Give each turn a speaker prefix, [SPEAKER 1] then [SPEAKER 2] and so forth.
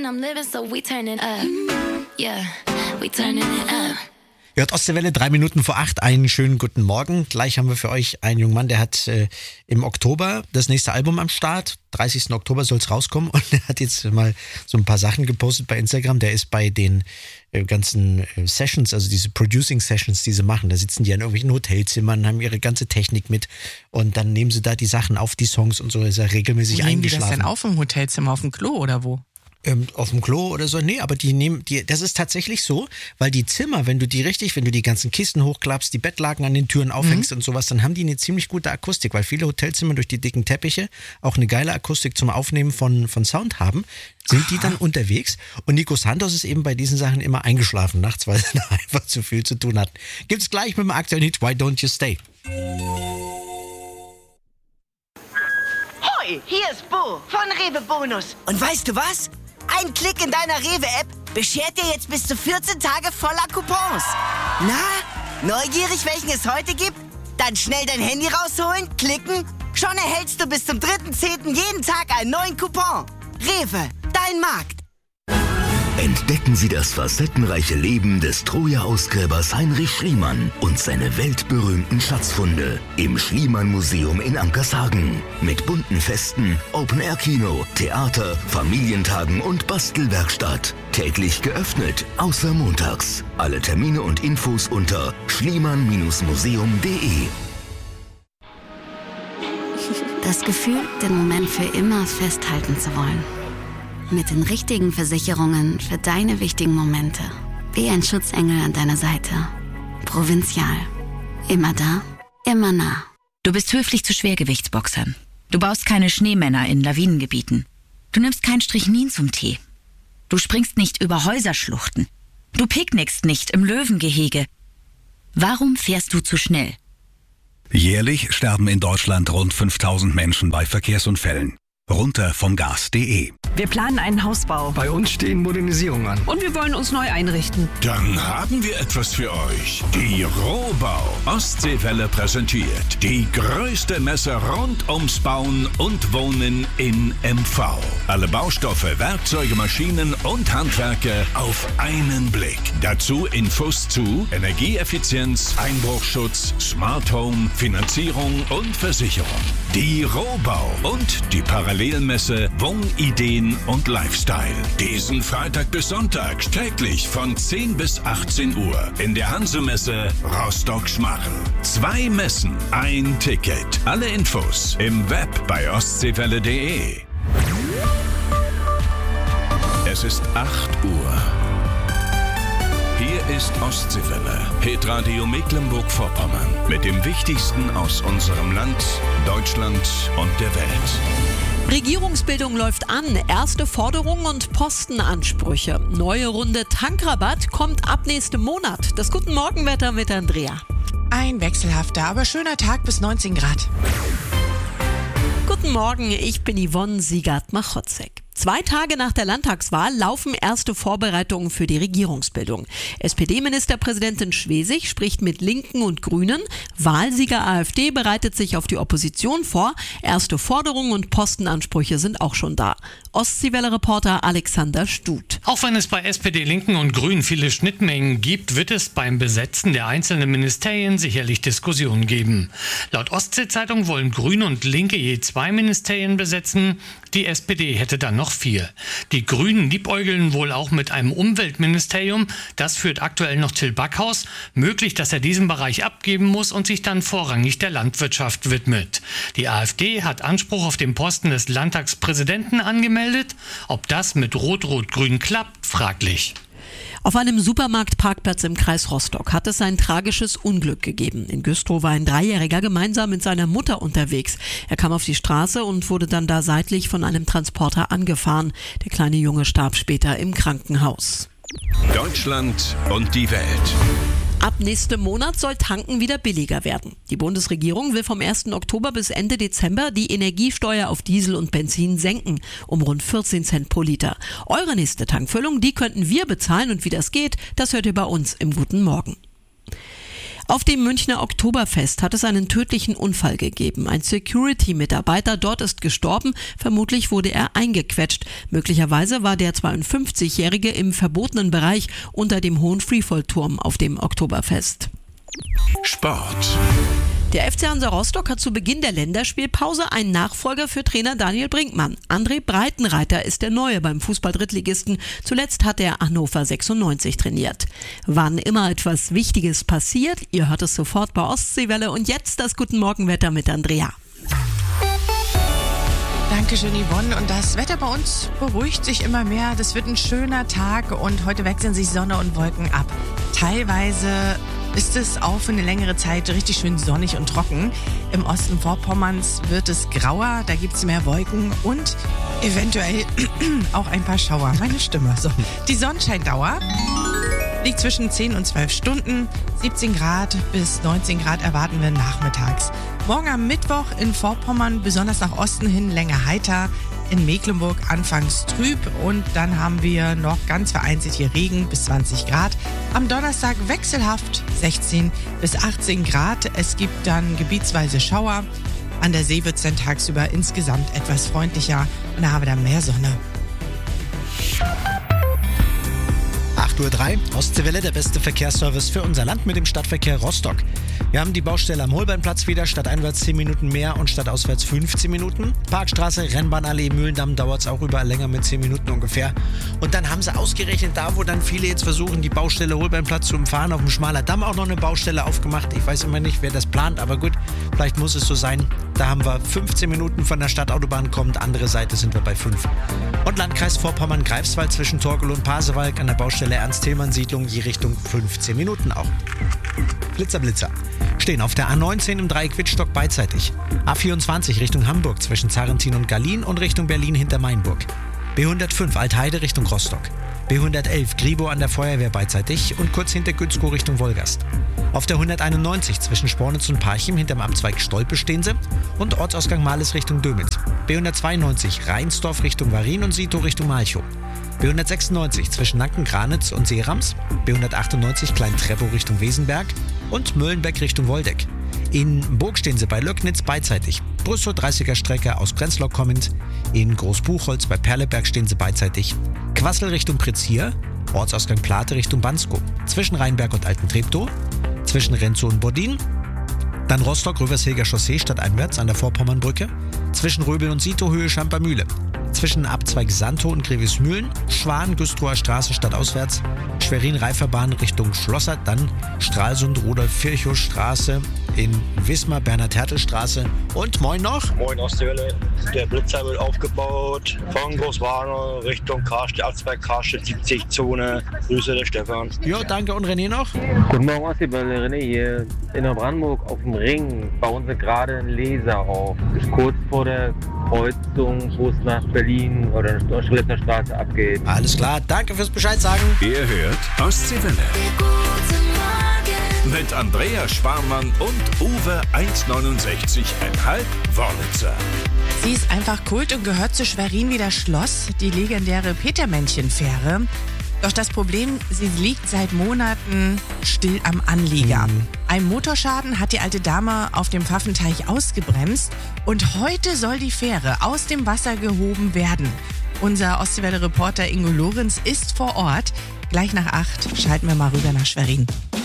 [SPEAKER 1] and I'm living, so we turning up. Yeah, we turning it up.
[SPEAKER 2] Ihr hört Ostseewelle, 8:03. Einen schönen guten Morgen. Gleich haben wir für euch einen jungen Mann, der hat im Oktober das nächste Album am Start. 30. Oktober soll es rauskommen und er hat jetzt mal so ein paar Sachen gepostet bei Instagram. Der ist bei den ganzen Sessions, also diese Producing-Sessions, die sie machen. Da sitzen die an irgendwelchen Hotelzimmern, haben ihre ganze Technik mit und dann nehmen sie da die Sachen auf, die Songs und so. Ist er regelmäßig eingeschlafen.
[SPEAKER 3] Nehmen die das denn auf im Hotelzimmer, auf dem Klo oder wo?
[SPEAKER 2] Auf dem Klo oder so, nee, aber das ist tatsächlich so, weil die Zimmer, wenn du die ganzen Kissen hochklappst, die Bettlaken an den Türen aufhängst und sowas, dann haben die eine ziemlich gute Akustik, weil viele Hotelzimmer durch die dicken Teppiche auch eine geile Akustik zum Aufnehmen von Sound haben, sind die dann unterwegs und Nico Santos ist eben bei diesen Sachen immer eingeschlafen nachts, weil sie einfach zu viel zu tun hatten. Gibt's gleich mit dem aktuellen Hit Why Don't You Stay?
[SPEAKER 4] Hoi, hier ist Bo von Rewe Bonus. Und weißt du was? Ein Klick in deiner Rewe-App beschert dir jetzt bis zu 14 Tage voller Coupons. Na, neugierig, welchen es heute gibt? Dann schnell dein Handy rausholen, klicken. Schon erhältst du bis zum 3.10. jeden Tag einen neuen Coupon. Rewe, dein Markt.
[SPEAKER 5] Entdecken Sie das facettenreiche Leben des Troja-Ausgräbers Heinrich Schliemann und seine weltberühmten Schatzfunde im Schliemann-Museum in Ankershagen. Mit bunten Festen, Open-Air-Kino, Theater, Familientagen und Bastelwerkstatt. Täglich geöffnet, außer montags. Alle Termine und Infos unter schliemann-museum.de.
[SPEAKER 6] Das Gefühl, den Moment für immer festhalten zu wollen. Mit den richtigen Versicherungen für deine wichtigen Momente. Wie ein Schutzengel an deiner Seite. Provinzial. Immer da, immer nah.
[SPEAKER 7] Du bist höflich zu Schwergewichtsboxern. Du baust keine Schneemänner in Lawinengebieten. Du nimmst kein Strychnin zum Tee. Du springst nicht über Häuserschluchten. Du picknickst nicht im Löwengehege. Warum fährst du zu schnell?
[SPEAKER 8] Jährlich sterben in Deutschland rund 5000 Menschen bei Verkehrsunfällen. Runter vom Gas.de.
[SPEAKER 9] Wir planen einen Hausbau.
[SPEAKER 10] Bei uns stehen Modernisierungen an.
[SPEAKER 9] Und wir wollen uns neu einrichten.
[SPEAKER 11] Dann haben wir etwas für euch. Die Rohbau. Ostseewelle präsentiert die größte Messe rund ums Bauen und Wohnen in MV. Alle Baustoffe, Werkzeuge, Maschinen und Handwerke auf einen Blick. Dazu Infos zu Energieeffizienz, Einbruchschutz, Smart Home, Finanzierung und Versicherung. Die Rohbau und die Parallelmesse Wohnideen und Lifestyle. Diesen Freitag bis Sonntag täglich von 10 bis 18 Uhr in der Hansemesse Rostock-Schmarrn. 2 Messen, ein Ticket. Alle Infos im Web bei ostseewelle.de. Es ist 8 Uhr. Hier ist Ostseewelle, Hitradio Mecklenburg-Vorpommern mit dem Wichtigsten aus unserem Land, Deutschland und der Welt.
[SPEAKER 12] Regierungsbildung läuft an. Erste Forderungen und Postenansprüche. Neue Runde Tankrabatt kommt ab nächstem Monat. Das Guten Morgenwetter mit Andrea.
[SPEAKER 3] Ein wechselhafter, aber schöner Tag bis 19 Grad.
[SPEAKER 12] Guten Morgen, ich bin Yvonne Siegert-Machotzek. 2 Tage nach der Landtagswahl laufen erste Vorbereitungen für die Regierungsbildung. SPD-Ministerpräsidentin Schwesig spricht mit Linken und Grünen. Wahlsieger AfD bereitet sich auf die Opposition vor. Erste Forderungen und Postenansprüche sind auch schon da. Ostseewelle-Reporter Alexander Stut.
[SPEAKER 13] Auch wenn es bei SPD, Linken und Grünen viele Schnittmengen gibt, wird es beim Besetzen der einzelnen Ministerien sicherlich Diskussionen geben. Laut Ostsee-Zeitung wollen Grüne und Linke je 2 Ministerien besetzen. Die SPD hätte dann noch 4. Die Grünen liebäugeln wohl auch mit einem Umweltministerium. Das führt aktuell noch Till Backhaus. Möglich, dass er diesen Bereich abgeben muss und sich dann vorrangig der Landwirtschaft widmet. Die AfD hat Anspruch auf den Posten des Landtagspräsidenten angemeldet. Ob das mit Rot-Rot-Grün klappt, fraglich.
[SPEAKER 12] Auf einem Supermarktparkplatz im Kreis Rostock hat es ein tragisches Unglück gegeben. In Güstrow war ein 3-Jähriger gemeinsam mit seiner Mutter unterwegs. Er kam auf die Straße und wurde dann da seitlich von einem Transporter angefahren. Der kleine Junge starb später im Krankenhaus.
[SPEAKER 11] Deutschland und die Welt.
[SPEAKER 12] Ab nächstem Monat soll Tanken wieder billiger werden. Die Bundesregierung will vom 1. Oktober bis Ende Dezember die Energiesteuer auf Diesel und Benzin senken, um rund 14 Cent pro Liter. Eure nächste Tankfüllung, die könnten wir bezahlen und wie das geht, das hört ihr bei uns im Guten Morgen. Auf dem Münchner Oktoberfest hat es einen tödlichen Unfall gegeben. Ein Security-Mitarbeiter dort ist gestorben. Vermutlich wurde er eingequetscht. Möglicherweise war der 52-Jährige im verbotenen Bereich unter dem hohen Freefall-Turm auf dem Oktoberfest.
[SPEAKER 11] Sport.
[SPEAKER 12] Der FC Hansa Rostock hat zu Beginn der Länderspielpause einen Nachfolger für Trainer Daniel Brinkmann. André Breitenreiter ist der Neue beim Fußball-Drittligisten. Zuletzt hat er Hannover 96 trainiert. Wann immer etwas Wichtiges passiert, ihr hört es sofort bei Ostseewelle. Und jetzt das Guten Morgenwetter mit Andrea.
[SPEAKER 3] Dankeschön, Yvonne. Und das Wetter bei uns beruhigt sich immer mehr. Das wird ein schöner Tag und heute wechseln sich Sonne und Wolken ab. Teilweise ist es auch für eine längere Zeit richtig schön sonnig und trocken. Im Osten Vorpommerns wird es grauer, da gibt es mehr Wolken und eventuell auch ein paar Schauer. Meine Stimme. So. Die Sonnenscheindauer liegt zwischen 10 und 12 Stunden. 17 Grad bis 19 Grad erwarten wir nachmittags. Morgen am Mittwoch in Vorpommern, besonders nach Osten hin, länger heiter. In Mecklenburg anfangs trüb und dann haben wir noch ganz vereinzelt hier Regen bis 20 Grad. Am Donnerstag wechselhaft 16 bis 18 Grad. Es gibt dann gebietsweise Schauer. An der See wird es dann tagsüber insgesamt etwas freundlicher und da haben wir dann mehr Sonne.
[SPEAKER 2] 8:03 Uhr, Ostseewelle, der beste Verkehrsservice für unser Land mit dem Stadtverkehr Rostock. Wir haben die Baustelle am Holbeinplatz wieder, stadteinwärts 10 Minuten mehr und stadtauswärts 15 Minuten. Parkstraße, Rennbahnallee, Mühlendamm dauert es auch überall länger mit 10 Minuten ungefähr. Und dann haben sie ausgerechnet da, wo dann viele jetzt versuchen, die Baustelle Holbeinplatz zu umfahren, auf dem Schmaler Damm auch noch eine Baustelle aufgemacht. Ich weiß immer nicht, wer das plant, aber gut, vielleicht muss es so sein. Da haben wir 15 Minuten von der Stadtautobahn kommend, andere Seite sind wir bei 5. Und Landkreis Vorpommern-Greifswald zwischen Torgel und Pasewalk an der Baustelle Ernst-Thälmann-Siedlung je Richtung 15 Minuten auch. Blitzer, Blitzer. Stehen auf der A19 im Dreieck Wittstock beidseitig. A24 Richtung Hamburg zwischen Zarrentin und Gallien und Richtung Berlin hinter Mainburg. B105 Altheide Richtung Rostock. B111 Gribo an der Feuerwehr beidseitig und kurz hinter Gützkow Richtung Wolgast. Auf der 191 zwischen Spornitz und Parchim hinterm Abzweig Stolpe stehen sie und Ortsausgang Males Richtung Dömitz. B192 Rheinsdorf Richtung Warin und Sito Richtung Malchow. B196 zwischen Nanken-Granitz und Seerams. B198 Klein-Treppow Richtung Wesenberg und Möllenbeck Richtung Woldeck. In Burg stehen sie bei Löcknitz beidseitig. Brüssow 30er Strecke aus Prenzlau kommend. In Großbuchholz bei Perleberg stehen sie beidseitig. Quassel Richtung Pritzhier. Ortsausgang Plate Richtung Bansko. Zwischen Rheinberg und Alten-Treptow. Zwischen Renzow und Bodin. Dann Rostock-Rövershilger Chaussee stadteinwärts an der Vorpommernbrücke. Zwischen Röbel und Sito Höhe Schampermühle. Zwischen Abzweig Santo und Grevesmühlen, Schwan, Güstrower Straße stadtauswärts, Schwerin-Reiferbahn Richtung Schlossert, dann Stralsund, Rudolf-Virchow Straße in Wismar, Bernhard-Hertel-Straße und moin noch.
[SPEAKER 14] Moin Ostseewelle, der Blitzer wird aufgebaut von Großwarnow Richtung Karstedt, Abzweig Karstedt 70 Zone. Grüße, der Stefan.
[SPEAKER 2] Jo, danke und René noch.
[SPEAKER 15] Guten Morgen Ostseewelle, René hier. In Neubrandenburg auf dem Ring bauen sie gerade einen Laser auf. Ist kurz vor der Kreuzung, wo es nach Berlin oder Schlittner Straße abgeht.
[SPEAKER 2] Alles klar, danke fürs Bescheid sagen.
[SPEAKER 11] Ihr hört Ostseewelle. Mit Andrea Sparmann und Uwe 1,69,5 Wörlitzer.
[SPEAKER 3] Sie ist einfach Kult und gehört zu Schwerin wie das Schloss, die legendäre Petermännchen-Fähre. Doch das Problem, sie liegt seit Monaten still am Anlieger. Ein Motorschaden hat die alte Dame auf dem Pfaffenteich ausgebremst und heute soll die Fähre aus dem Wasser gehoben werden. Unser Ostseewelle-Reporter Ingo Lorenz ist vor Ort. Gleich nach 8 schalten wir mal rüber nach Schwerin.